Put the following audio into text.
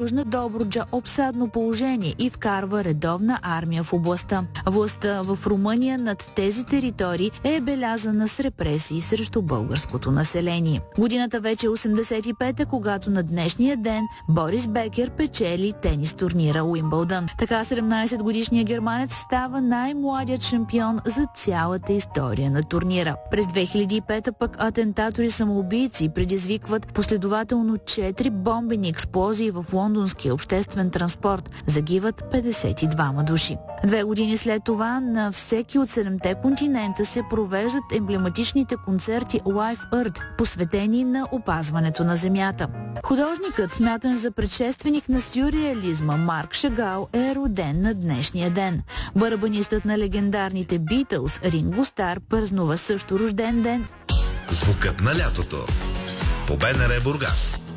Южна Добруджа обсадно положение и вкарва редовна армия в областта. Властта в Румъния над тези територии е белязана с репресии срещу българското население. Годината вече е 85-та, когато на днешния ден Борис Бекер печели тенис турнира Уимбълдън. Така 17-годишният германец става най-младият шампион за цялата история на турнира. През 2005 пък атентатори самоубийци предизвикват последователно 4 бомбени експлозии в лондонския обществен транспорт. Загиват 52 души. 2 години след това на всеки от 7-те континента се провеждат емблематичните концерти Live Earth, посветени на опазването на Земята. Художникът, смятан за предшественик на сюрреализма, Марк Шагал, е роден на днешния ден. Барабанистът на легендарните Битълс, Ринго Стар, празнува също рожден ден. Звукът на лятото по БНР Бургас.